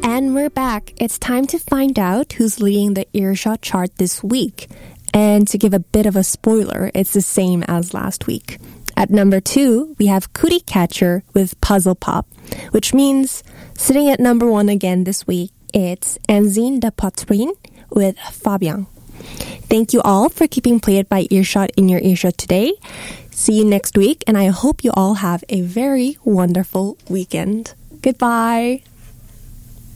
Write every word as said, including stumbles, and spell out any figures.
And we're back. It's time to find out who's leading the Earshot chart this week. And to give a bit of a spoiler, it's the same as last week. At number two, we have Cootie Catcher with Puzzle Pop, which means sitting at number one again this week, it's Enzine de Poitrine with Fabian. Thank you all for keeping Play It by Earshot in your earshot today. See you next week, and I hope you all have a very wonderful weekend. Goodbye.